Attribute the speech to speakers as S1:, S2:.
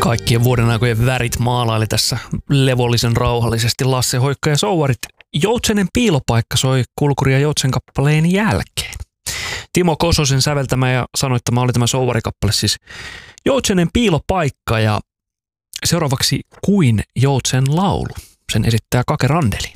S1: Kaikkien vuoden aikojen värit maalaili tässä levollisen rauhallisesti Lasse Hoikka ja Souvarit. Joutsenen piilopaikka soi Kulkuri ja Joutsen kappaleen jälkeen. Timo Kososen säveltämä ja sanoittama oli tämä Souvarikappale, siis Joutsenen piilopaikka, ja seuraavaksi Kuin Joutsen laulu. Sen esittää Kake Randeli.